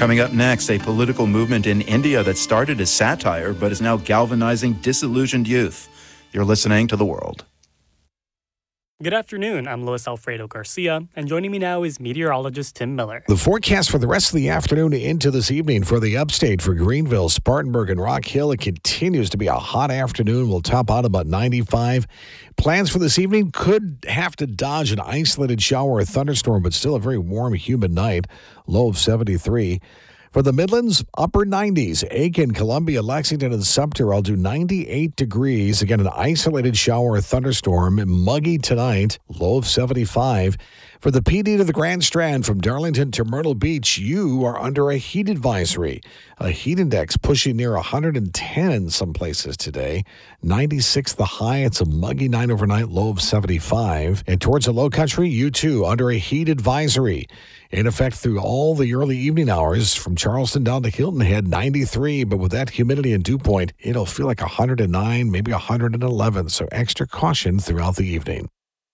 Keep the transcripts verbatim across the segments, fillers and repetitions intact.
Coming up next, a political movement in India that started as satire but is now galvanizing disillusioned youth. You're listening to The World. Good afternoon, I'm Luis Alfredo Garcia, and joining me now is meteorologist Tim Miller. The forecast for the rest of the afternoon into this evening for the upstate for Greenville, Spartanburg, and Rock Hill. It continues to be a hot afternoon. We'll top out about ninety-five. Plans for this evening could have to dodge an isolated shower or thunderstorm, but still a very warm, humid night. Low of seventy-three. For the Midlands, upper nineties. Aiken, Columbia, Lexington, and Sumter, I'll do ninety-eight degrees. Again, an isolated shower or thunderstorm. Muggy tonight, low of seventy-five. For the P D to the Grand Strand from Darlington to Myrtle Beach, you are under a heat advisory. A heat index pushing near one hundred ten in some places today. ninety-six the high. It's a muggy night overnight, low of seventy-five. And towards the low country, you too, under a heat advisory. In effect through all the early evening hours from Charleston down to Hilton Head, ninety-three. But with that humidity and dew point, it'll feel like one hundred nine, maybe one hundred eleven. So extra caution throughout the evening.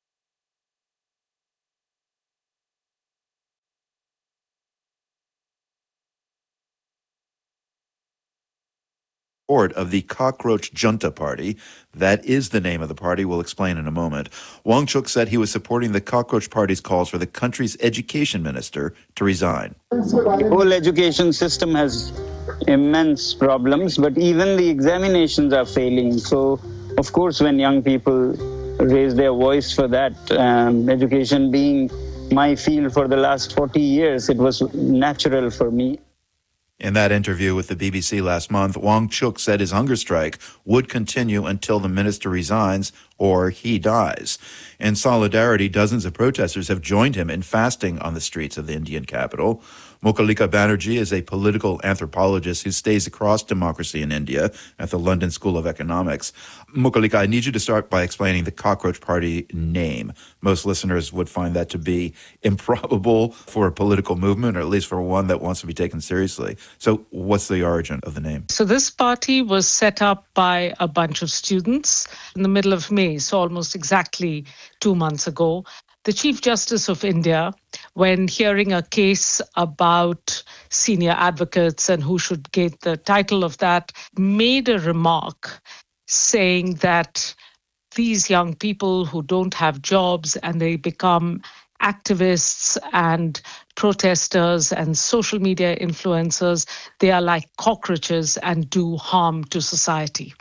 Of the Cockroach Junta Party. That is the name of the party. We'll explain in a moment. Wang Chuk said he was supporting the Cockroach Party's calls for the country's education minister to resign. The whole education system has immense problems, but even the examinations are failing. So, of course, when young people raise their voice for that, um, education being my field for the last forty years, it was natural for me. In that interview with the B B C last month, Wang Chuk said his hunger strike would continue until the minister resigns or he dies. In solidarity, dozens of protesters have joined him in fasting on the streets of the Indian capital. Mokhalika Banerjee is a political anthropologist who stays across democracy in India at the London School of Economics. Mokhalika, I need you to start by explaining the Cockroach Party name. Most listeners would find that to be improbable for a political movement, or at least for one that wants to be taken seriously. So what's the origin of the name? So this party was set up by a bunch of students in the middle of May, so almost exactly two months ago. The Chief Justice of India, when hearing a case about senior advocates and who should get the title of that, made a remark saying that these young people who don't have jobs and they become activists and protesters and social media influencers, they are like cockroaches and do harm to society.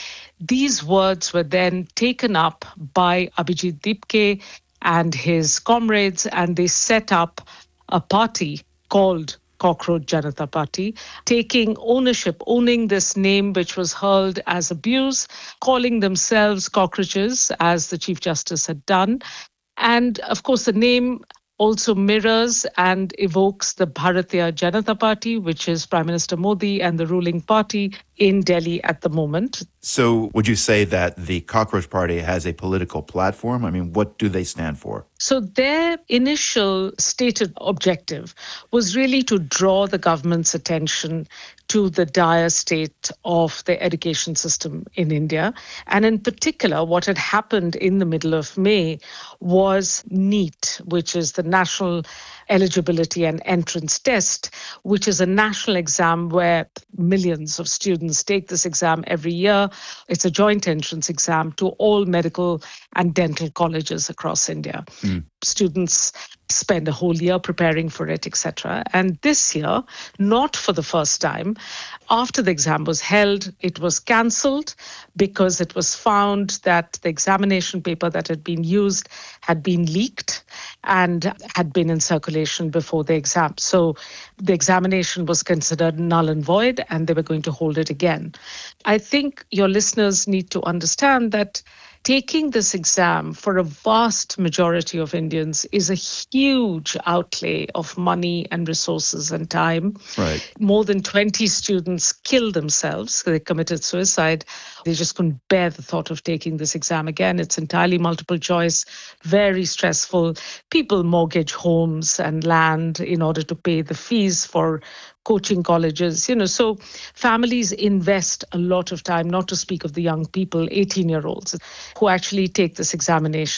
These words were then taken up by Abhijit Dipke and his comrades, and they set up a party called Cockroach Janata Party, taking ownership, owning this name which was hurled as abuse, calling themselves cockroaches, as the Chief Justice had done. And of course, the name also mirrors and evokes the Bharatiya Janata Party, which is Prime Minister Modi and the ruling party in Delhi at the moment. So would you say that the Cockroach Party has a political platform? I mean, what do they stand for? So their initial stated objective was really to draw the government's attention to the dire state of the education system in India. And in particular, what had happened in the middle of May was NEET, which is the National Eligibility and Entrance Test, which is a national exam where millions of students take this exam every year. It's a joint entrance exam to all medical and dental colleges across India. Mm. Students spend a whole year preparing for it, et cetera. And this year, not for the first time, after the exam was held, it was cancelled because it was found that the examination paper that had been used had been leaked and had been in circulation before the exam. So the examination was considered null and void, and they were going to hold it again. I think your listeners need to understand that taking this exam for a vast majority of Indians is a huge outlay of money and resources and time. Right. More than twenty students killed themselves. They committed suicide. They just couldn't bear the thought of taking this exam again. It's entirely multiple choice, very stressful. People mortgage homes and land in order to pay the fees for coaching colleges, you know, so families invest a lot of time, not to speak of the young people, eighteen-year-olds, who actually take this examination.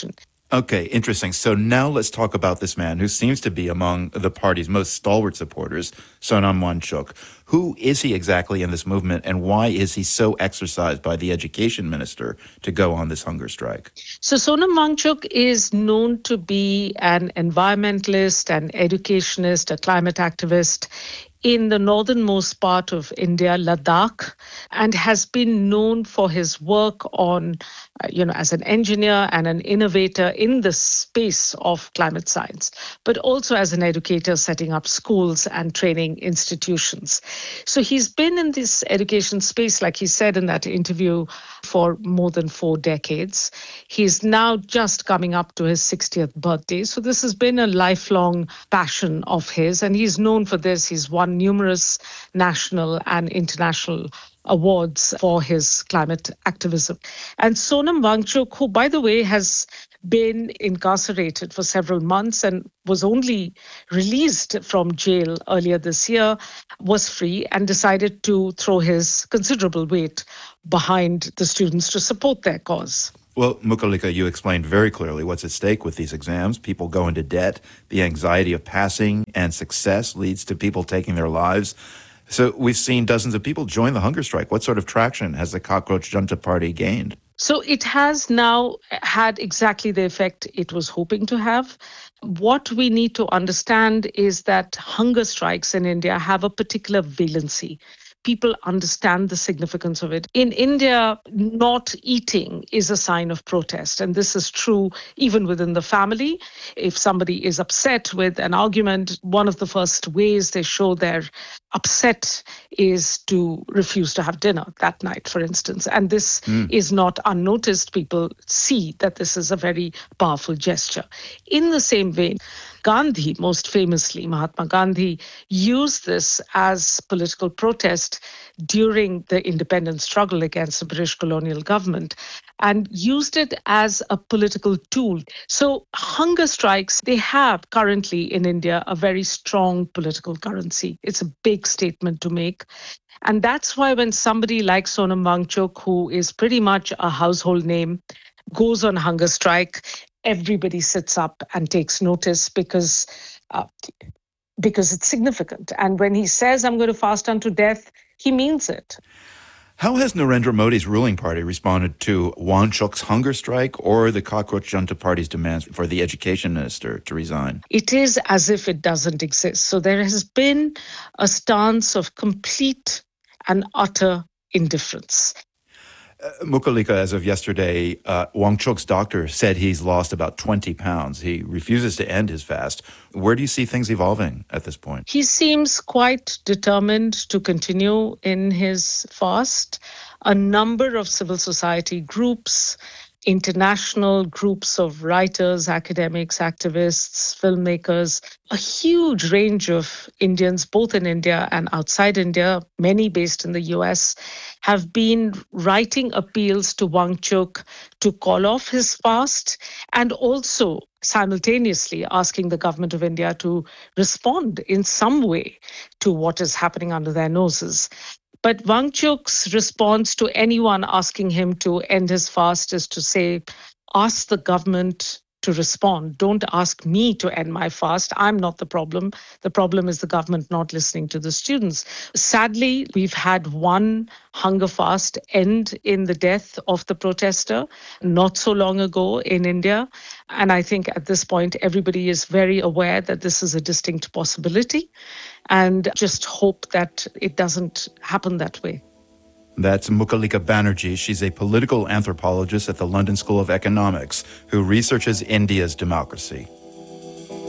Okay, interesting. So now let's talk about this man who seems to be among the party's most stalwart supporters, Sonam Wangchuk. Who is he exactly in this movement, and why is he so exercised by the education minister to go on this hunger strike? So Sonam Wangchuk is known to be an environmentalist, an educationist, a climate activist in the northernmost part of India, Ladakh, and has been known for his work on, uh, you know, as an engineer and an innovator in the space of climate science, but also as an educator setting up schools and training institutions. So he's been in this education space, like he said in that interview, for more than four decades. He's now just coming up to his sixtieth birthday. So this has been a lifelong passion of his, and he's known for this. He's won numerous national and international awards for his climate activism. And Sonam Wangchuk, who, by the way, has been incarcerated for several months and was only released from jail earlier this year, was free and decided to throw his considerable weight behind the students to support their cause. Well, Mukhalika, you explained very clearly what's at stake with these exams. People go into debt. The anxiety of passing and success leads to people taking their lives. So we've seen dozens of people join the hunger strike. What sort of traction has the Cockroach Junta Party gained? So it has now had exactly the effect it was hoping to have. What we need to understand is that hunger strikes in India have a particular valency. People understand the significance of it. In India, not eating is a sign of protest. And this is true even within the family. If somebody is upset with an argument, one of the first ways they show they're upset is to refuse to have dinner that night, for instance. And this mm. is not unnoticed. People see that this is a very powerful gesture. In the same vein, Gandhi, most famously, Mahatma Gandhi, used this as political protest during the independence struggle against the British colonial government and used it as a political tool. So hunger strikes, they have currently in India a very strong political currency. It's a big statement to make. And that's why when somebody like Sonam Wangchuk, who is pretty much a household name, goes on hunger strike, everybody sits up and takes notice because uh, because it's significant. And when he says, I'm going to fast unto death, he means it. How has Narendra Modi's ruling party responded to Wangchuk's hunger strike or the Cockroach Junta Party's demands for the education minister to resign? It is as if it doesn't exist. So there has been a stance of complete and utter indifference. Uh, Mukhalika, as of yesterday, uh, Wangchuk's doctor said he's lost about twenty pounds. He refuses to end his fast. Where do you see things evolving at this point? He seems quite determined to continue in his fast. A number of civil society groups, international groups of writers, academics, activists, filmmakers, a huge range of Indians, both in India and outside India, many based in the U S, have been writing appeals to Wangchuk to call off his fast and also simultaneously asking the government of India to respond in some way to what is happening under their noses. But Wangchuk's response to anyone asking him to end his fast is to say, ask the government to respond. Don't ask me to end my fast. I'm not the problem. The problem is the government not listening to the students. Sadly, we've had one hunger fast end in the death of the protester not so long ago in India. And I think at this point, everybody is very aware that this is a distinct possibility and just hope that it doesn't happen that way. That's Mukhalika Banerjee. She's a political anthropologist at the London School of Economics who researches India's democracy.